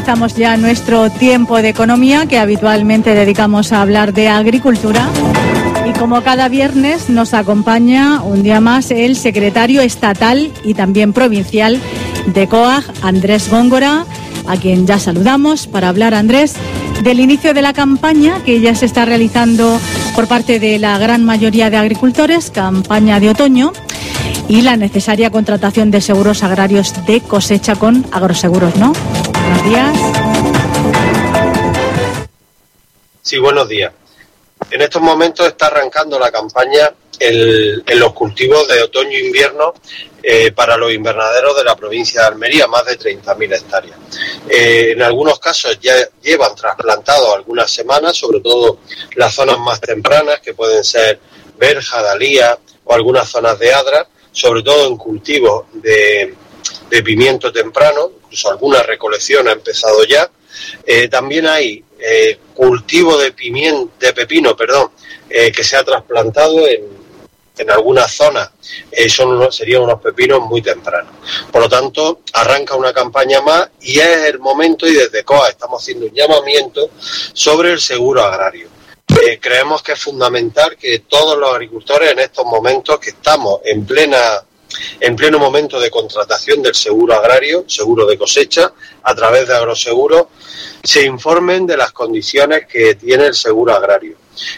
Estamos ya en nuestro tiempo de economía, que habitualmente dedicamos a hablar de agricultura. Y como cada viernes nos acompaña un día más el secretario estatal y también provincial de COAG, Andrés Góngora, a quien ya saludamos para hablar, Andrés, del inicio de la campaña que ya se está realizando por parte de la gran mayoría de agricultores, campaña de otoño, y la necesaria contratación de seguros agrarios de cosecha con Agroseguros, ¿no? Buenos días. Sí, buenos días. En estos momentos está arrancando la campaña en los cultivos de otoño e invierno para los invernaderos de la provincia de Almería, más de 30.000 hectáreas. En algunos casos ya llevan trasplantado algunas semanas, sobre todo las zonas más tempranas, que pueden ser Berja, Dalía o algunas zonas de Adra, sobre todo en cultivos de pimiento temprano, incluso alguna recolección ha empezado ya. También hay cultivo de pepino, que se ha trasplantado en algunas zonas. Serían unos pepinos muy tempranos. Por lo tanto, arranca una campaña más y es el momento, y desde COA estamos haciendo un llamamiento sobre el seguro agrario. Creemos que es fundamental que todos los agricultores en estos momentos que estamos en pleno momento de contratación del seguro agrario, seguro de cosecha, a través de Agroseguros, se informen de las condiciones que tiene el seguro agrario.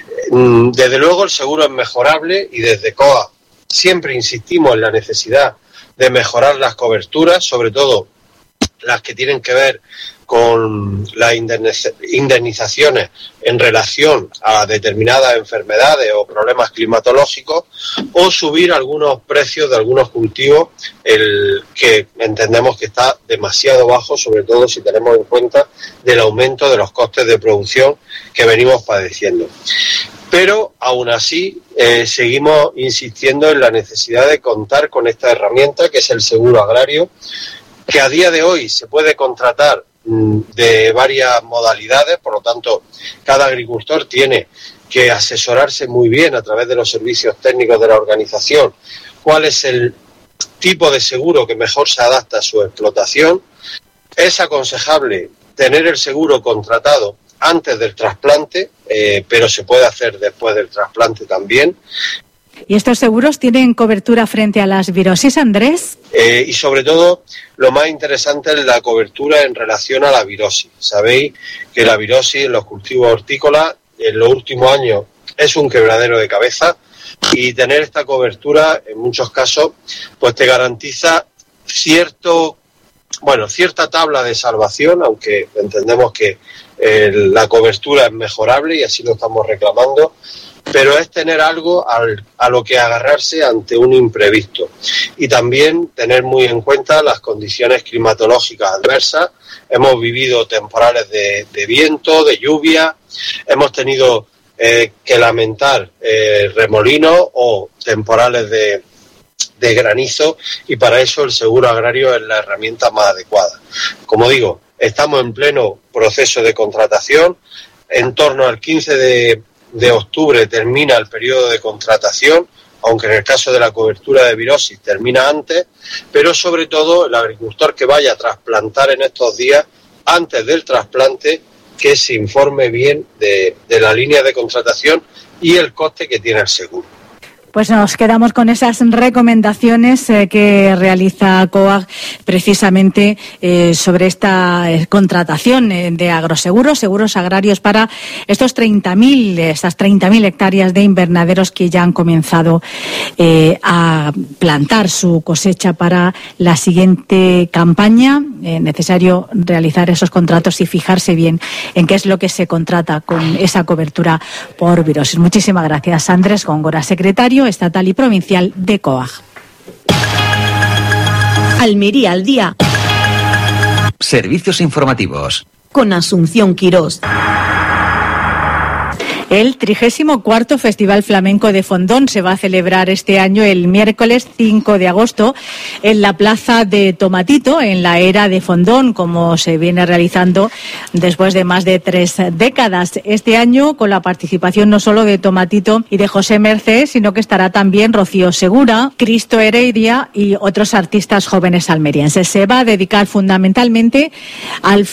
Desde luego el seguro es mejorable y desde COA siempre insistimos en la necesidad de mejorar las coberturas, sobre todo las que tienen que ver con las indemnizaciones en relación a determinadas enfermedades o problemas climatológicos, o subir algunos precios de algunos cultivos, el que entendemos que está demasiado bajo, sobre todo si tenemos en cuenta del aumento de los costes de producción que venimos padeciendo. Pero aún así seguimos insistiendo en la necesidad de contar con esta herramienta que es el seguro agrario, que a día de hoy se puede contratar de varias modalidades. Por lo tanto, cada agricultor tiene que asesorarse muy bien a través de los servicios técnicos de la organización cuál es el tipo de seguro que mejor se adapta a su explotación. Es aconsejable tener el seguro contratado antes del trasplante, pero se puede hacer después del trasplante también. ¿Y estos seguros tienen cobertura frente a las virosis, Andrés? Y sobre todo, lo más interesante es la cobertura en relación a la virosis. Sabéis que la virosis en los cultivos hortícolas en los últimos años es un quebradero de cabeza, y tener esta cobertura en muchos casos pues te garantiza cierta tabla de salvación, aunque entendemos que la cobertura es mejorable y así lo estamos reclamando. Pero es tener algo a lo que agarrarse ante un imprevisto, y también tener muy en cuenta las condiciones climatológicas adversas. Hemos vivido temporales de viento, de lluvia, hemos tenido que lamentar remolinos o temporales de granizo, y para eso el seguro agrario es la herramienta más adecuada. Como digo, estamos en pleno proceso de contratación. En torno al 15 de octubre termina el periodo de contratación, aunque en el caso de la cobertura de virosis termina antes, pero sobre todo el agricultor que vaya a trasplantar en estos días, antes del trasplante, que se informe bien de la línea de contratación y el coste que tiene el seguro. Pues nos quedamos con esas recomendaciones que realiza COAG precisamente sobre esta contratación de agroseguros, seguros agrarios para esas 30.000 hectáreas de invernaderos que ya han comenzado a plantar su cosecha para la siguiente campaña. Necesario realizar esos contratos y fijarse bien en qué es lo que se contrata con esa cobertura por virosis. Muchísimas gracias, Andrés Góngora, secretario estatal y provincial de COAG. Almería al día. Servicios informativos. Con Asunción Quirós. El 34º Festival Flamenco de Fondón se va a celebrar este año el miércoles 5 de agosto en la Plaza de Tomatito, en la era de Fondón, como se viene realizando después de más de 3 décadas. Este año con la participación no solo de Tomatito y de José Mercé, sino que estará también Rocío Segura, Cristo Heredia y otros artistas jóvenes almerienses. Se va a dedicar fundamentalmente al